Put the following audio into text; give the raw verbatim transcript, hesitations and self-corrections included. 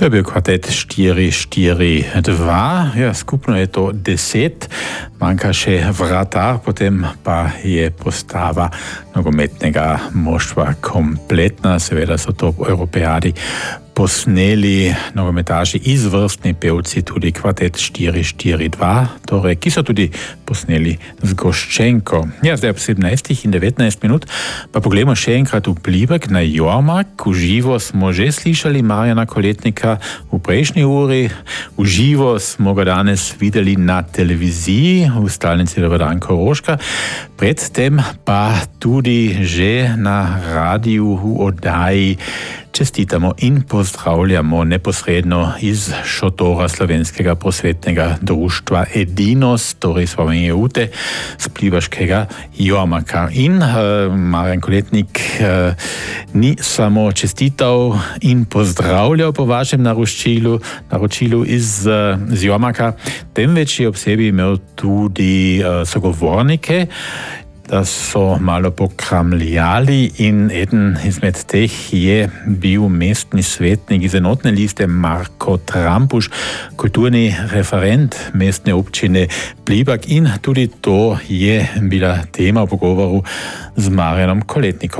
To je bil kvartet štiri štiri dva, ja, skupno je to deset, manjka še vratar, potem pa je postava nogometnega moštva kompletna. Seveda so to v Evropejadi posneli nogometaši, izvrstni pevci, tudi kvartet štiri štiri dva, torej, ki so tudi posneli z Goščenko. Ja, zdaj ob sedemnajstih in devetnajst minut pa pogledamo še enkrat vplivek na Jormak. V živo smo že slišali Marjana Koletnika v prejšnji uri, v živo smo ga danes videli na televiziji v stalnici Dobodan Koroška, predtem pa tudi že na radiju v oddaji Čestitamo in pozdravljamo neposredno iz šotora Slovenskega prosvetnega društva Edinos, torej Slovenije Ute, z plivaškega Jormaka. In uh, Marjan Koletnik uh, ni samo čestital in pozdravljal po vašem naročilu, naročilu iz, uh, z Jormaka, temveč je ob sebi imel tudi uh, sogovornike, da so malo pokramljali, in eden izmed teh je bil mestni svetnik iz enotne liste Marko Trampuš, kulturni referent mestne občine Blibak, in tudi to je bila tema v pogovoru z Marjanom Koletnikom.